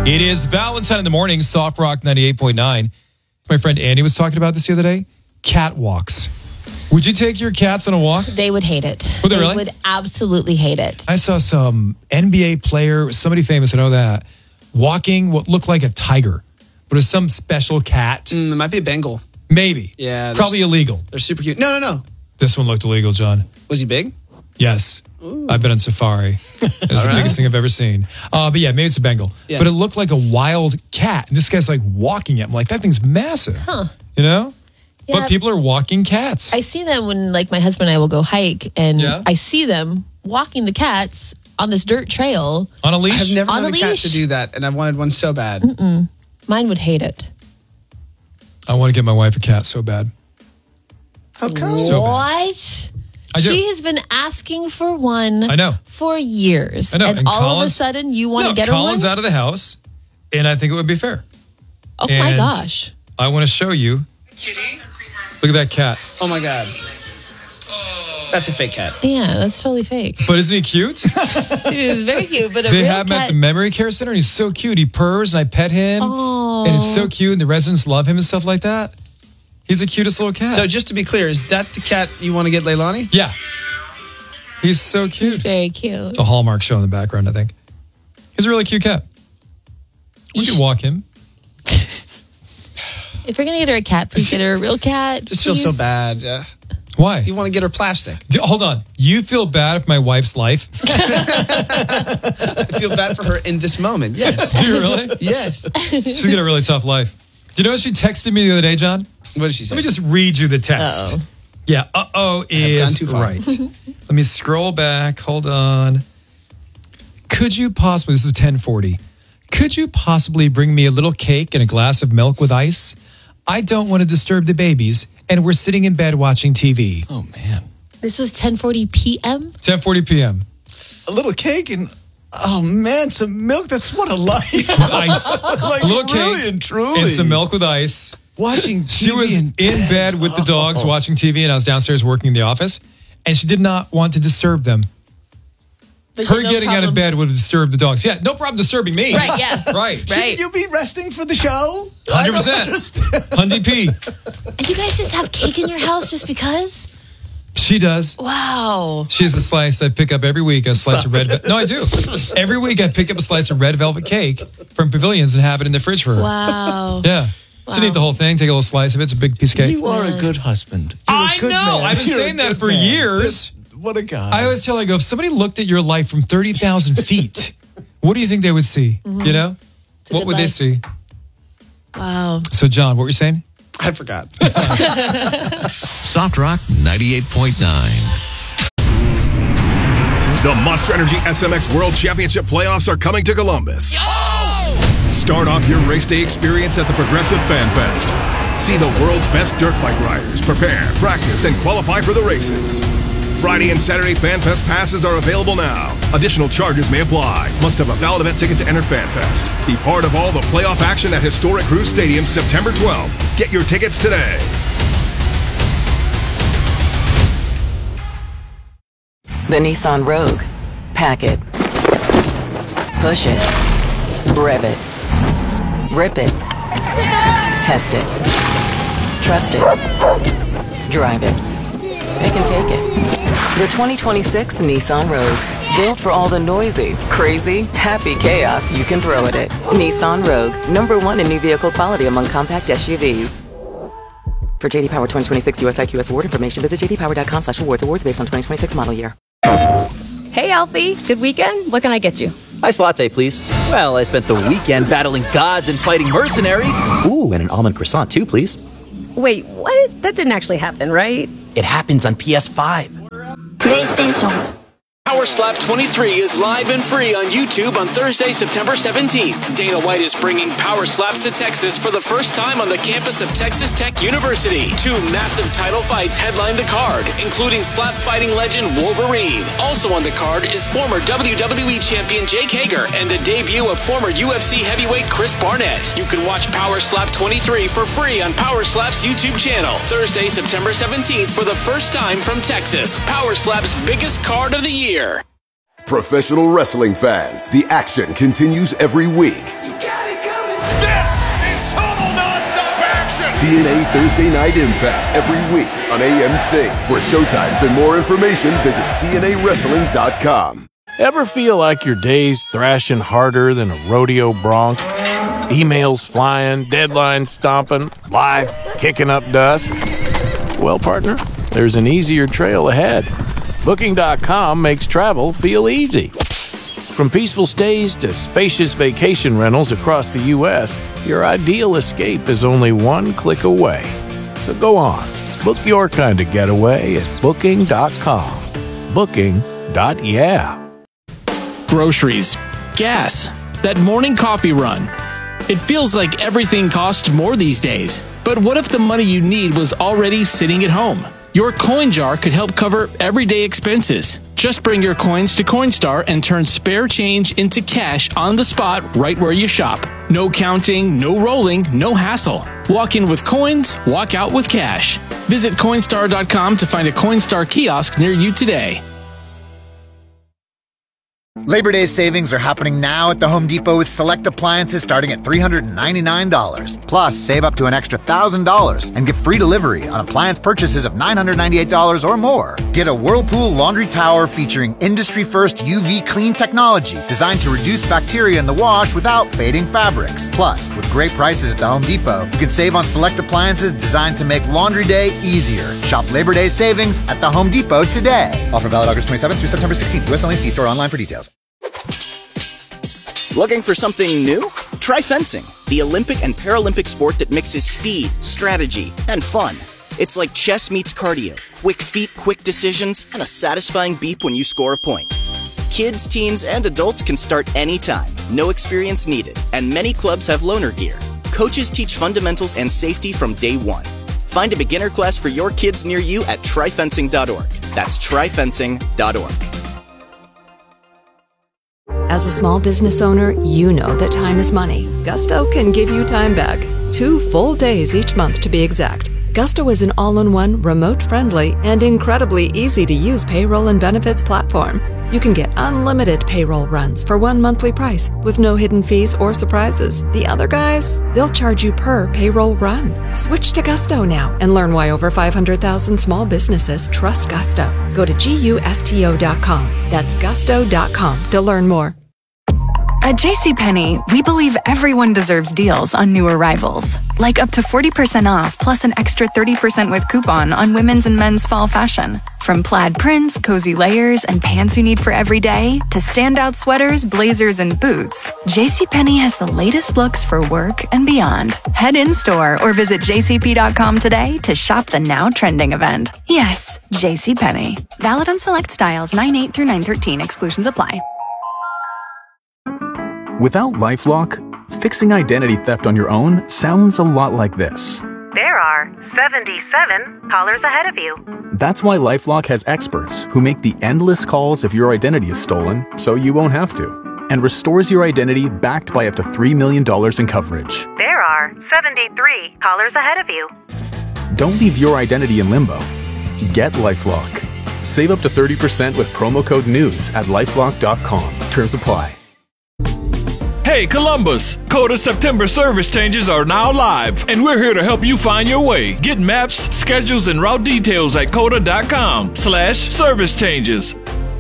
It is Valentine in the morning, Soft Rock 98.9. My friend Andy was talking about this the other day. Cat walks. Would you take your cats on a walk? They would hate it. Would they really? Would absolutely hate it. I saw some NBA player, somebody famous, I know that, walking what looked like a tiger, but it was some special cat. It might be a Bengal. Maybe. Yeah. Probably illegal. They're super cute. No. This one looked illegal, John. Was he big? Yes. Ooh. I've been on safari. It's the biggest thing I've ever seen. But yeah, maybe it's a Bengal. Yeah. But it looked like a wild cat. And this guy's like walking it. I'm like, that thing's massive. Huh. You know? Yeah. But people are walking cats. I see them when like my husband and I will go hike and I see them walking the cats on this dirt trail. On a leash? I've never known a cat to do that, and I've wanted one so bad. Mine would hate it. I want to get my wife a cat so bad. How come? So what? She has been asking for one. I know. For years. I know. And all of a sudden you want to get her one? Colin's out of the house, and I think it would be fair. Oh my gosh. I want to show you. Look at that cat. Oh my God. That's a fake cat. Yeah, that's totally fake. But isn't he cute? He is very cute, but they have him at the memory care center, and he's so cute. He purrs, and I pet him, and it's so cute, and the residents love him and stuff like that. He's the cutest little cat. So just to be clear, is that the cat you want to get Leilani? Yeah. He's so cute. He's very cute. It's a Hallmark show in the background, I think. He's a really cute cat. We could walk him. If you're going to get her a cat, please get her a real cat. Just feels so bad. Why? You want to get her plastic. Hold on. You feel bad for my wife's life? I feel bad for her in this moment. Yes. Do you really? Yes. She's got a really tough life. Do you know what she texted me the other day, John? What did she say? Let me just read you the text. Uh-oh. Yeah, is too far. right. Let me scroll back. Hold on. Could you possibly, this is 10:40. Could you possibly bring me a little cake and a glass of milk with ice? I don't want to disturb the babies, and we're sitting in bed watching TV. Oh, man. This was 10:40 p.m.? 10:40 p.m. A little cake and, oh, man, some milk. That's what a life. Ice. Like, a little really cake and truly. and some milk with ice. Watching TV. She was in bed with the dogs watching TV, and I was downstairs working in the office, and she did not want to disturb them. Her getting out of bed would disturb the dogs. Yeah, no problem disturbing me. Right, yeah. Right. Shouldn't you be resting for the show? 100%. Hundy P. And you guys just have cake in your house just because? She does. Wow. She has a slice I pick up every week, a slice of red. No, I do. Every week I pick up a slice of red velvet cake from Pavilions and have it in the fridge for her. Wow. Yeah. She didn't eat the whole thing, take a little slice of it. It's a big piece of cake. You are a good husband. I know. I've been saying that for years. What a guy. I always tell her, I go, if somebody looked at your life from 30,000 feet, what do you think they would see? You know? What would they see? Wow. So, John, what were you saying? I forgot. Soft Rock 98.9. The Monster Energy SMX World Championship playoffs are coming to Columbus. Start off your race day experience at the Progressive Fan Fest. See the world's best dirt bike riders prepare, practice, and qualify for the races. Friday and Saturday Fan Fest passes are available now. Additional charges may apply. Must have a valid event ticket to enter Fan Fest. Be part of all the playoff action at Historic Cruise Stadium September 12th. Get your tickets today. The Nissan Rogue. Pack it. Push it. Rev it. Rip it. Test it. Trust it. Drive it. Pick and take it. The 2026 Nissan Rogue. Built for all the noisy, crazy, happy chaos you can throw at it. Nissan Rogue. #1 in new vehicle quality among compact SUVs. For JD Power 2026 US IQS award information, visit jdpower.com/awards. Awards based on 2026 model year. Hey, Alfie. Good weekend? What can I get you? Iced latte, please. Well, I spent the weekend battling gods and fighting mercenaries. Ooh, and an almond croissant, too, please. Wait, what? That didn't actually happen, right? It happens on PS5. PlayStation. Power Slap 23 is live and free on YouTube on Thursday, September 17th. Dana White is bringing Power Slaps to Texas for the first time on the campus of Texas Tech University. 2 massive title fights headline the card, including slap fighting legend Wolverine. Also on the card is former WWE champion Jake Hager and the debut of former UFC heavyweight Chris Barnett. You can watch Power Slap 23 for free on Power Slap's YouTube channel. Thursday, September 17th for the first time from Texas. Power Slap's biggest card of the year. Professional wrestling fans, the action continues every week. TNA Thursday Night Impact every week on AMC. For showtimes and more information, visit TNAWrestling.com. Ever feel like your day's thrashing harder than a rodeo bronc? Emails flying, deadlines stomping, life kicking up dust? Well, partner, there's an easier trail ahead. Booking.com makes travel feel easy. From peaceful stays to spacious vacation rentals across the U.S., your ideal escape is only one click away. So go on, book your kind of getaway at Booking.com. Booking.yeah. Groceries, gas, that morning coffee run. It feels like everything costs more these days. But what if the money you need was already sitting at home? Your coin jar could help cover everyday expenses. Just bring your coins to Coinstar and turn spare change into cash on the spot right where you shop. No counting, no rolling, no hassle. Walk in with coins, walk out with cash. Visit Coinstar.com to find a Coinstar kiosk near you today. Labor Day savings are happening now at the Home Depot with select appliances starting at $399. Plus, save up to an extra $1,000 and get free delivery on appliance purchases of $998 or more. Get a Whirlpool laundry tower featuring industry-first UV clean technology designed to reduce bacteria in the wash without fading fabrics. Plus, with great prices at the Home Depot, you can save on select appliances designed to make laundry day easier. Shop Labor Day savings at the Home Depot today. Offer valid August 27th through September 16th. U.S. only. See store online for details. Looking for something new? Try fencing, the Olympic and Paralympic sport that mixes speed, strategy, and fun. It's like chess meets cardio, quick feet, quick decisions, and a satisfying beep when you score a point. Kids, teens, and adults can start anytime, no experience needed, and many clubs have loaner gear. Coaches teach fundamentals and safety from day one. Find a beginner class for your kids near you at tryfencing.org. That's tryfencing.org. As a small business owner, you know that time is money. Gusto can give you time back. 2 full days each month to be exact. Gusto is an all-in-one, remote-friendly, and incredibly easy-to-use payroll and benefits platform. You can get unlimited payroll runs for one monthly price with no hidden fees or surprises. The other guys, they'll charge you per payroll run. Switch to Gusto now and learn why over 500,000 small businesses trust Gusto. Go to GUSTO.com. That's gusto.com to learn more. At JCPenney, we believe everyone deserves deals on new arrivals. Like up to 40% off plus an extra 30% with coupon on women's and men's fall fashion. From plaid prints, cozy layers, and pants you need for every day, to standout sweaters, blazers, and boots, JCPenney has the latest looks for work and beyond. Head in-store or visit jcp.com today to shop the now trending event. Yes, JCPenney. Valid on select styles 9/8 through 9/13. Exclusions apply. Without LifeLock, fixing identity theft on your own sounds a lot like this. There are 77 callers ahead of you. That's why LifeLock has experts who make the endless calls if your identity is stolen so you won't have to, and restores your identity backed by up to $3 million in coverage. There are 73 callers ahead of you. Don't leave your identity in limbo. Get LifeLock. Save up to 30% with promo code NEWS at LifeLock.com. Terms apply. Hey Columbus, Coda September service changes are now live, and we're here to help you find your way. Get maps, schedules, and route details at coda.com/service changes.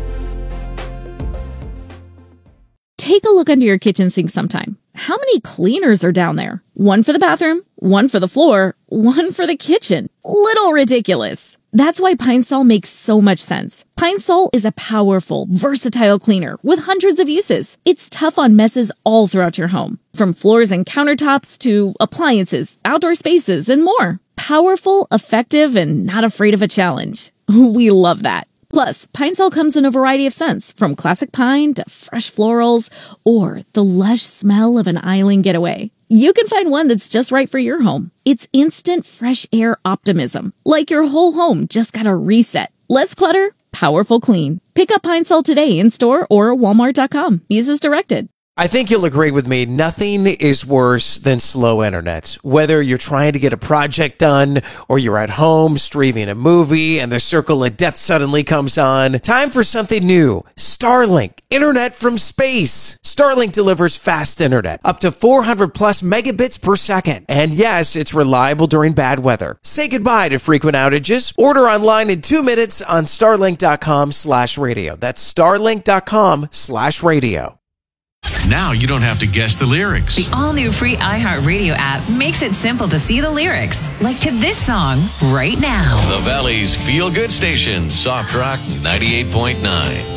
Take a look under your kitchen sink sometime. How many cleaners are down there? One for the bathroom, one for the floor, one for the kitchen. Little ridiculous. That's why Pine Sol makes so much sense. Pine Sol is a powerful, versatile cleaner with hundreds of uses. It's tough on messes all throughout your home, from floors and countertops to appliances, outdoor spaces, and more. Powerful, effective, and not afraid of a challenge. We love that. Plus, Pine Sol comes in a variety of scents, from classic pine to fresh florals or the lush smell of an island getaway. You can find one that's just right for your home. It's instant fresh air optimism, like your whole home just got a reset. Less clutter, powerful clean. Pick up Pine Sol today in store or Walmart.com. Use as directed. I think you'll agree with me. Nothing is worse than slow internet. Whether you're trying to get a project done or you're at home streaming a movie and the circle of death suddenly comes on, time for something new. Starlink, internet from space. Starlink delivers fast internet, up to 400 plus megabits per second. And yes, it's reliable during bad weather. Say goodbye to frequent outages. Order online in 2 minutes on starlink.com/radio. That's starlink.com/radio. Now you don't have to guess the lyrics. The all-new free iHeartRadio app makes it simple to see the lyrics, like to this song right now. The Valley's feel-good station, Soft Rock 98.9.